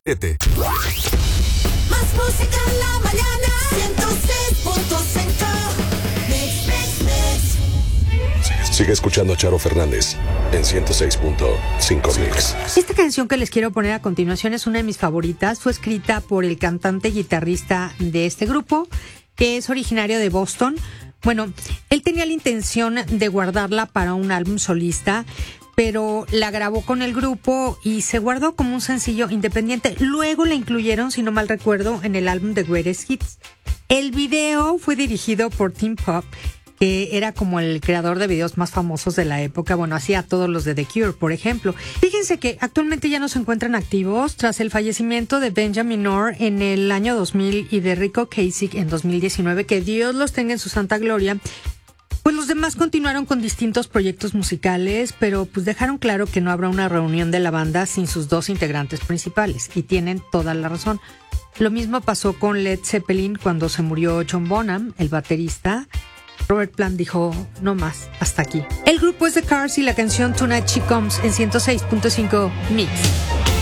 Más música en la mañana. 106.5. Mix, mix, mix. Sigue escuchando a Charo Fernández en 106.5 Mix. Esta canción que les quiero poner a continuación es una de mis favoritas. Fue escrita por el cantante y guitarrista de este grupo, que es originario de Boston. Bueno, él tenía la intención de guardarla para un álbum solista, pero la grabó con el grupo y se guardó como un sencillo independiente. Luego la incluyeron, si no mal recuerdo, en el álbum The Greatest Hits. El video fue dirigido por Tim Pop, que era como el creador de videos más famosos de la época. Bueno, hacía todos los de The Cure, por ejemplo. Fíjense que actualmente ya no se encuentran activos tras el fallecimiento de Benjamin Orr en el año 2000 y de Rico Ocasek en 2019, que Dios los tenga en su santa gloria. Pues los demás continuaron con distintos proyectos musicales, pero pues dejaron claro que no habrá una reunión de la banda sin sus dos integrantes principales, y tienen toda la razón. Lo mismo pasó con Led Zeppelin cuando se murió John Bonham, el baterista. Robert Plant dijo, no más, hasta aquí. El grupo es The Cars y la canción Tonight She Comes en 106.5 Mix.